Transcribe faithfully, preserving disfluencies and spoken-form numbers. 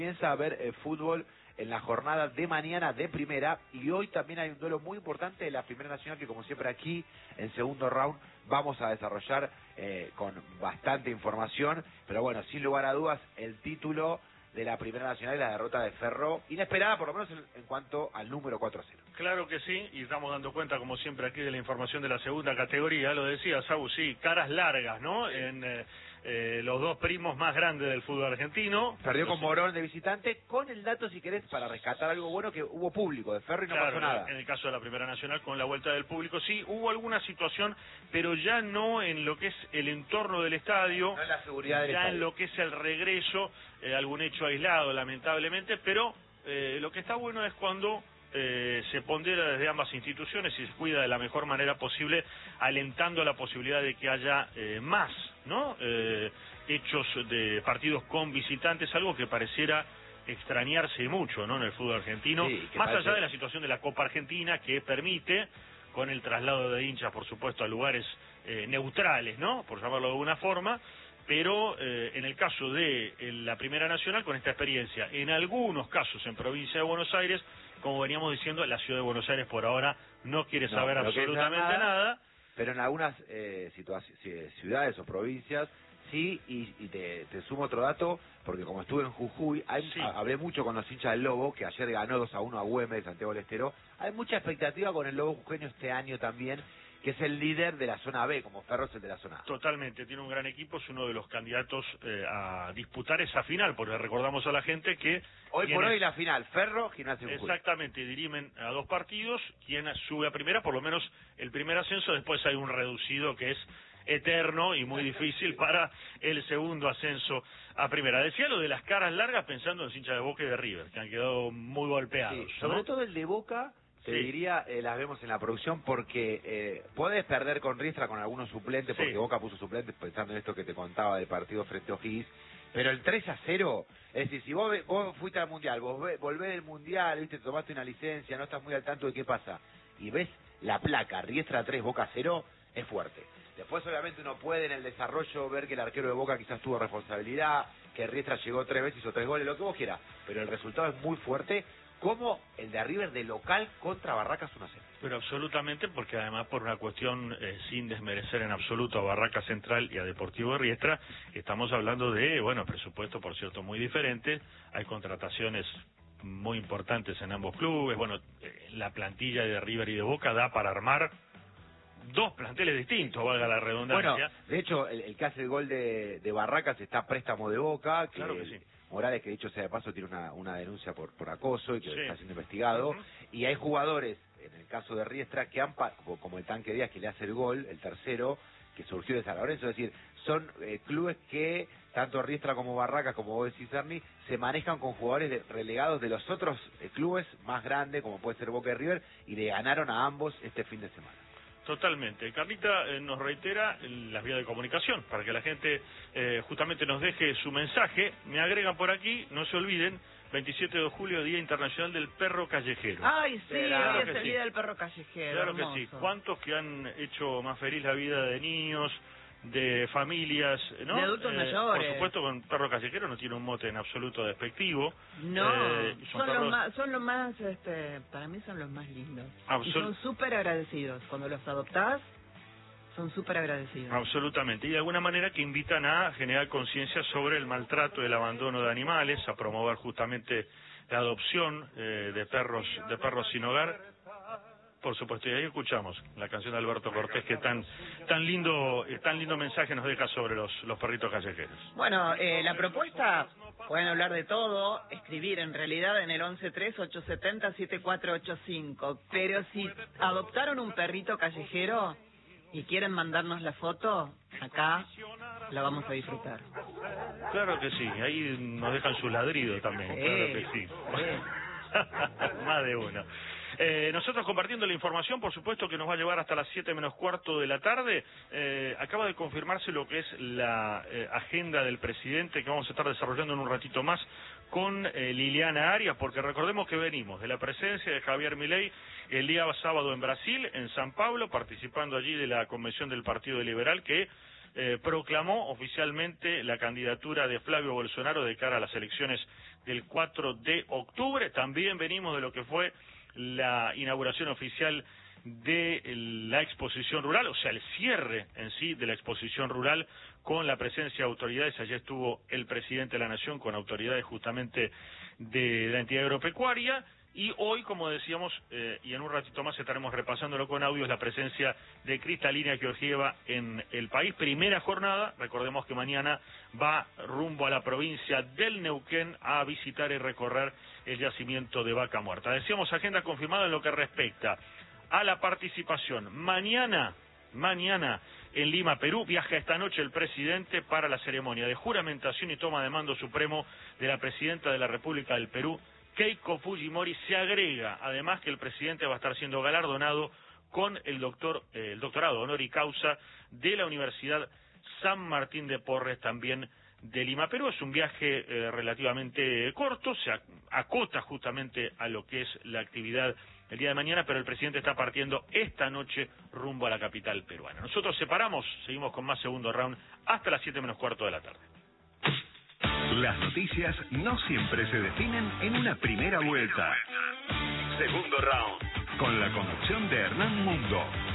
Comienza a ver eh, fútbol en la jornada de mañana de primera, y hoy también hay un duelo muy importante de la Primera Nacional que, como siempre, aquí en segundo round vamos a desarrollar eh, con bastante información, pero bueno, sin lugar a dudas, el título de la Primera Nacional y la derrota de Ferro, inesperada por lo menos en, en cuanto al número cuatro a cero. Claro que sí, y estamos dando cuenta, como siempre, aquí de la información de la segunda categoría. Lo decía Sabu, sí, caras largas, ¿no? Sí. En eh, eh, los dos primos más grandes del fútbol argentino. Perdió no con sé. Morón de visitante, con el dato, si querés, para rescatar algo bueno, que hubo público de Ferro y no Claro, pasó nada. en el caso de la Primera Nacional, con la vuelta del público, sí, hubo alguna situación, pero ya no en lo que es el entorno del estadio, no en la seguridad del ya estadio. en lo que es el regreso, eh, algún hecho aislado, lamentablemente, pero eh, lo que está bueno es cuando eh, se pondera desde ambas instituciones y se cuida de la mejor manera posible, alentando la posibilidad de que haya eh, más, ¿no? Eh, hechos de partidos con visitantes, algo que pareciera extrañarse mucho, ¿no? En el fútbol argentino, Sí, más parece... allá de la situación de la Copa Argentina, que permite, con el traslado de hinchas, por supuesto, a lugares eh, neutrales, ¿no? Por llamarlo de alguna forma, pero eh, en el caso de eh, la Primera Nacional, con esta experiencia, en algunos casos en provincia de Buenos Aires, como veníamos diciendo, la ciudad de Buenos Aires por ahora no quiere no, saber no absolutamente nada, nada. Pero en algunas eh, ciudades o provincias sí, y, y te, te sumo otro dato, porque como estuve en Jujuy, hay, Sí. a, hablé mucho con los hinchas del Lobo, que ayer ganó dos a uno a Güemes de Santiago del Estero. Hay mucha expectativa con el Lobo jujeño este año también, que es el líder de la zona B, como Ferro es el de la zona A. Totalmente, tiene un gran equipo, es uno de los candidatos eh, a disputar esa final, porque recordamos a la gente que... Hoy por quienes, hoy la final, Ferro, Gimnasia de Jujuy. Exactamente, dirimen a dos partidos, quien sube a primera, por lo menos el primer ascenso, después hay un reducido que es eterno y muy difícil para el segundo ascenso a primera. Decía lo de las caras largas pensando en los hinchas de Boca y de River, que han quedado muy golpeados. Sí, ¿no? sobre todo el de Boca, te sí. diría, eh, las vemos en la producción, porque eh, podés perder con Riestra con algunos suplentes, porque sí. Boca puso suplentes, pensando en esto que te contaba del partido frente a O'Higgins, pero el tres a cero, es decir, si vos, vos fuiste al Mundial, vos ve, volvés del Mundial, viste, tomaste una licencia, no estás muy al tanto de qué pasa, y ves la placa, Riestra tres, Boca cero, es fuerte. Después obviamente uno puede en el desarrollo ver que el arquero de Boca quizás tuvo responsabilidad, que Riestra llegó tres veces, hizo tres goles, lo que vos quieras, pero el resultado es muy fuerte, como el de River de local contra Barracas uno a cero. Pero absolutamente, porque además por una cuestión, eh, sin desmerecer en absoluto a Barraca Central y a Deportivo Riestra, estamos hablando de, bueno, presupuesto por cierto muy diferente, hay contrataciones muy importantes en ambos clubes, bueno, eh, la plantilla de River y de Boca da para armar dos planteles distintos, valga la redundancia. Bueno, de hecho, el, el que hace el gol de, de Barracas está a préstamo de Boca, que, claro que sí. Morales, que dicho sea de paso, tiene una, una denuncia por, por acoso y que sí. está siendo investigado, Uh-huh. y hay jugadores, en el caso de Riestra, que han, como el Tanque Díaz, que le hace el gol, el tercero, que surgió de San Lorenzo, es decir, son eh, clubes que, tanto Riestra como Barracas, como vos decís, Ernie, se manejan con jugadores de, relegados de los otros eh, clubes más grandes, como puede ser Boca y River, y le ganaron a ambos este fin de semana. Totalmente. Carlita eh, nos reitera las vías de comunicación para que la gente eh, justamente nos deje su mensaje. Me agregan por aquí, no se olviden, veintisiete de julio, Día Internacional del Perro Callejero. Ay, sí, claro hoy que es el sí. Día del Perro Callejero. Claro hermoso. que sí. ¿Cuántos que han hecho más feliz la vida de niños, de familias, ¿no? De adultos eh, mayores. Por supuesto, con perro callejero no tiene un mote en absoluto despectivo. No, Eh, son son, perros... los más, son los más, este, para mí son los más lindos. Absol- Y son súper agradecidos. Cuando los adoptás, son súper agradecidos. Absolutamente, y de alguna manera que invitan a generar conciencia sobre el maltrato y el abandono de animales, a promover justamente la adopción eh, de perros de perros sin hogar. Por supuesto, y ahí escuchamos la canción de Alberto Cortés, que tan tan lindo tan lindo mensaje nos deja sobre los, los perritos callejeros. Bueno, eh, la propuesta, pueden hablar de todo, escribir en realidad en el once tres, ocho siete cero, siete cuatro ocho cinco, pero si adoptaron un perrito callejero y quieren mandarnos la foto, acá la vamos a disfrutar. Claro que sí, ahí nos dejan su ladrido también, Sí, claro que sí. sí. Más de uno. Eh, nosotros compartiendo la información, por supuesto que nos va a llevar hasta las siete menos cuarto de la tarde. Eh, acaba de confirmarse lo que es la eh, agenda del presidente, que vamos a estar desarrollando en un ratito más con eh, Liliana Arias, porque recordemos que venimos de la presencia de Javier Milei el día sábado en Brasil, en San Pablo, participando allí de la convención del Partido Liberal, que eh, proclamó oficialmente la candidatura de Flavio Bolsonaro de cara a las elecciones del cuatro de octubre. También venimos de lo que fue la inauguración oficial de la exposición rural, o sea, el cierre en sí de la exposición rural con la presencia de autoridades. Allí estuvo el presidente de la Nación con autoridades justamente de la entidad agropecuaria. Y hoy, como decíamos, eh, y en un ratito más estaremos repasándolo con audios, la presencia de Cristalina Georgieva en el país. Primera jornada, recordemos que mañana va rumbo a la provincia del Neuquén a visitar y recorrer el yacimiento de Vaca Muerta. Decíamos, agenda confirmada en lo que respecta a la participación. Mañana, mañana en Lima, Perú, viaja esta noche el presidente para la ceremonia de juramentación y toma de mando supremo de la presidenta de la República del Perú, Keiko Fujimori. Se agrega, además, que el presidente va a estar siendo galardonado con el doctor, eh, el doctorado honor y causa de la Universidad San Martín de Porres, también de Lima, Perú. Es un viaje eh, relativamente corto, se acota justamente a lo que es la actividad el día de mañana, pero el presidente está partiendo esta noche rumbo a la capital peruana. Nosotros separamos, seguimos con más segundo round hasta las siete menos cuarto de la tarde. Las noticias no siempre se definen en una primera vuelta. Segundo round, con la conducción de Hernán Mundo.